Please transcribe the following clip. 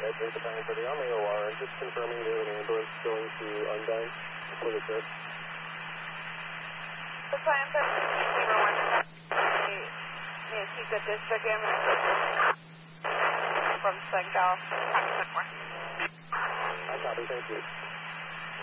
Delta Tango for the Army OR, just confirming you have an ambulance going to Undine for the trip. The plan for Nancy, the district ambulance from St. Gal. I copy, thank you.